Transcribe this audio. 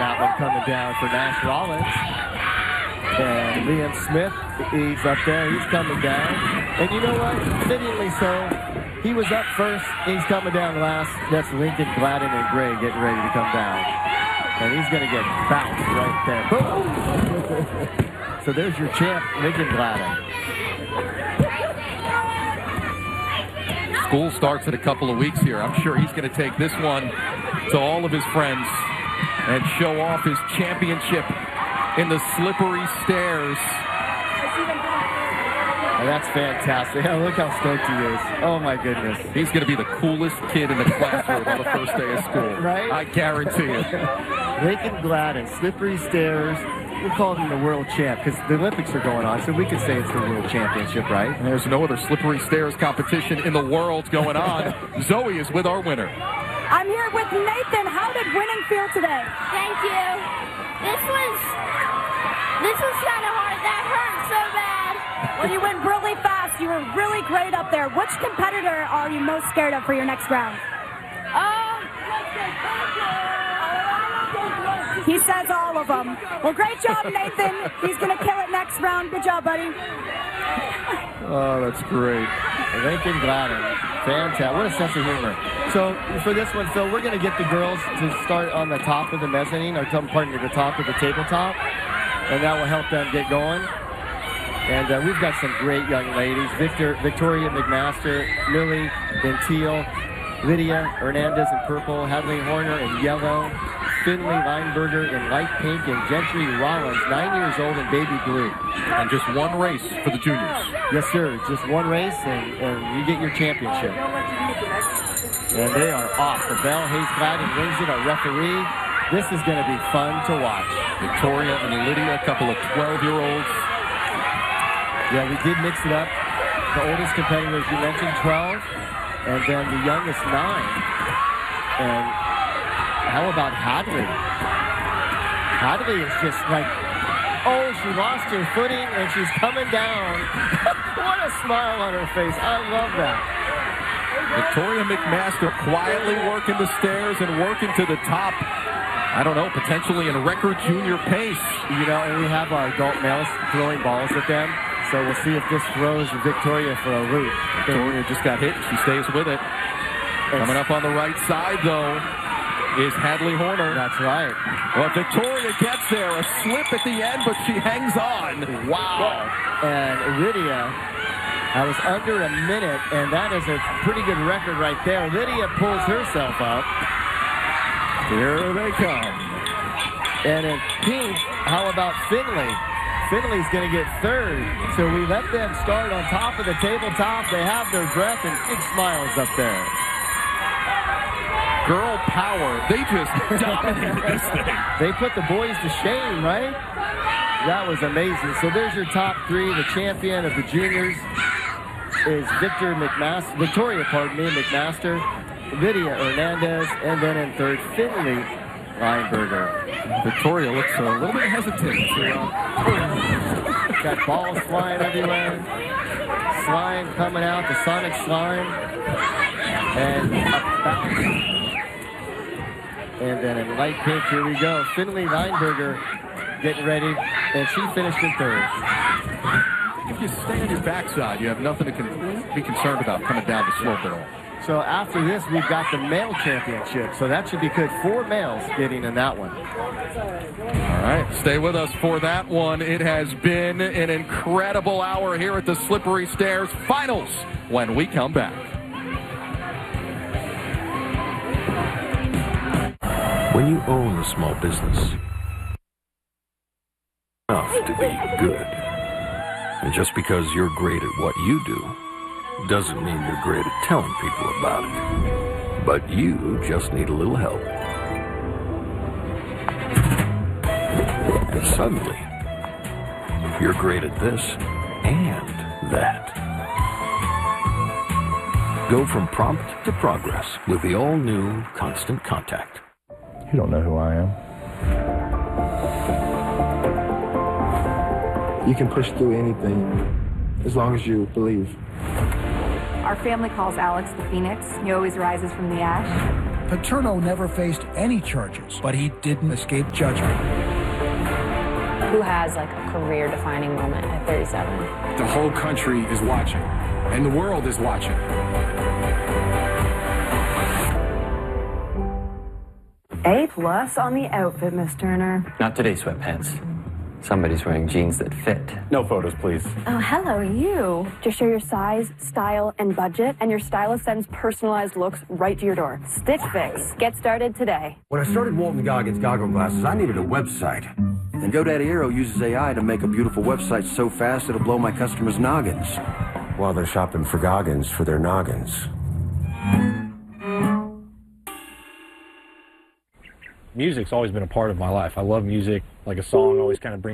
that one coming down for Nash Rollins. And Liam Smith, he's up there. He's coming down. And you know what? Fittingly so. He was up first. He's coming down last. That's Lincoln Gladden and Gray getting ready to come down. And he's going to get bounced right there. Boom! So there's your champ, Lincoln Gladden. School starts in a couple of weeks here. I'm sure he's going to take this one to all of his friends and show off his championship in the slippery stairs. Oh, that's fantastic. Oh, look how stoked he is. Oh, my goodness. He's going to be the coolest kid in the classroom on the first day of school. Right? I guarantee you. Lincoln Gladden, slippery stairs. We'll call him the world champ because the Olympics are going on, so we could say it's the world championship, right? And there's no other slippery stairs competition in the world going on. Zoe is with our winner. I'm here with Nathan. How did winning feel today? Thank you. This was kind of hard. That hurt so bad. Well, you went really fast. You were really great up there. Which competitor are you most scared of for your next round? He says all of them. Well, great job, Nathan. He's going to kill it next round. Good job, buddy. Oh, that's great. Lincoln Gladden. Fantastic. What a sense of humor. So for this one, Phil, we're going to get the girls to start on the top of the mezzanine, or pardon me, the top of the tabletop, and that will help them get going. And we've got some great young ladies. Victoria McMaster, Millie in teal, Lydia Hernandez in purple, Hadley Horner in yellow, Finley Lineberger in light pink, and Gentry Rollins, 9 years old, in baby blue. And just one race for the juniors. Yes, sir. Just one race, and you get your championship. And they are off. The bell, Hayes Gladden wins it, our referee. This is going to be fun to watch. Victoria and Lydia, a couple of 12-year-olds. Yeah, we did mix it up. The oldest competitors you mentioned, 12, and then the youngest, 9. And how about Hadley? Hadley is just like, oh, she lost her footing and she's coming down. What a smile on her face. I love that. Victoria McMaster quietly working the stairs and working to the top. I don't know, potentially in record junior pace. You know, and we have our adult males throwing balls at them. So we'll see if this throws Victoria for a loop. Victoria just got hit. She stays with it. Coming up on the right side, though, is Hadley Horner. That's right. Well, Victoria gets there. A slip at the end, but she hangs on. Wow. And Lydia, I was under a minute, and that is a pretty good record right there. Lydia pulls herself up. Here they come. And in pink, how about Finley? Finley's going to get third. So we let them start on top of the tabletop. They have their breath and big smiles up there. Girl power. They just dominated this thing. They put the boys to shame, right? That was amazing. So there's your top 3. The champion of the juniors is Victoria McMaster, Lydia Hernandez, and then in third, Finley Lineberger. Victoria looks a little bit hesitant. Got balls flying everywhere. Slime coming out, the sonic slime. And up bounce. And then in light pink, here we go. Finley Lineberger getting ready, and she finished in third. If you stay on your backside, you have nothing to be concerned about coming down the slope at all. So after this, we've got the male championship. So that should be good. 4 males getting in that one. All right, stay with us for that one. It has been an incredible hour here at the Slippery Stairs Finals when we come back. When you own a small business, enough to be good. And just because you're great at what you do doesn't mean you're great at telling people about it. But you just need a little help. And suddenly, you're great at this and that. Go from prompt to progress with the all-new Constant Contact. You don't know who I am. You can push through anything as long as you believe. Our family calls Alex the Phoenix. He always rises from the ash. Paterno never faced any charges, but he didn't escape judgment. Who has like a career-defining moment at 37? The whole country is watching, and the world is watching. A+ on the outfit, Miss Turner. Not today, sweatpants. Somebody's wearing jeans that fit. No photos, please. Oh, hello, you. Just share your size, style, and budget, and your stylist sends personalized looks right to your door. Stitch Fix. Get started today. When I started Walton Goggins Goggle Glasses, I needed a website. And GoDaddy Aero uses AI to make a beautiful website so fast it'll blow my customers' noggins. While they're shopping for Goggins for their noggins. Music's always been a part of my life. I love music. Like a song always kind of brings